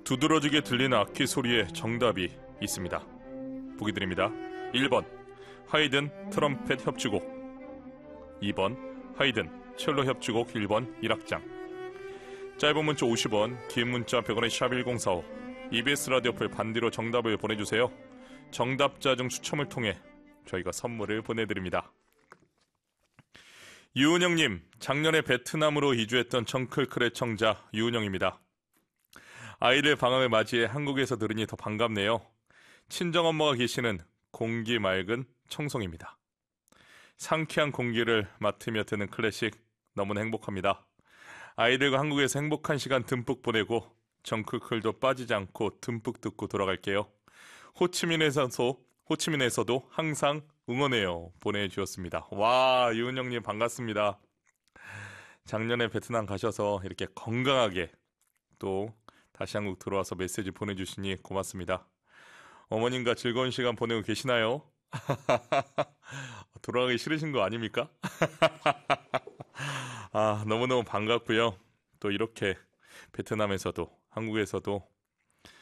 두드러지게 들리는 악기 소리에 정답이 있습니다. 보기 드립니다. 1번 하이든 트럼펫 협주곡, 2번 하이든 첼로 협주곡 1번 1악장. 짧은 문자 50원, 긴 문자 100원의 샵1045, EBS 라디오 풀 반디로 정답을 보내주세요. 정답자 중 추첨을 통해 저희가 선물을 보내드립니다. 유은영님, 작년에 베트남으로 이주했던 청클클의 청자 유은영입니다. 아이들 방학을 맞이해 한국에서 들으니 더 반갑네요. 친정엄마가 계시는 공기 맑은 청송입니다. 상쾌한 공기를 맡으며 듣는 클래식 너무나 행복합니다. 아이들과 한국에서 행복한 시간 듬뿍 보내고 정클클도 빠지지 않고 듬뿍 듣고 돌아갈게요. 호치민에서도 항상 응원해요 보내주셨습니다. 와, 유은영님 반갑습니다. 작년에 베트남 가셔서 이렇게 건강하게 또 다시 한국 들어와서 메시지 보내주시니 고맙습니다. 어머님과 즐거운 시간 보내고 계시나요? 돌아가기 싫으신 거 아닙니까? 너무너무 반갑고요. 또 이렇게 베트남에서도 한국에서도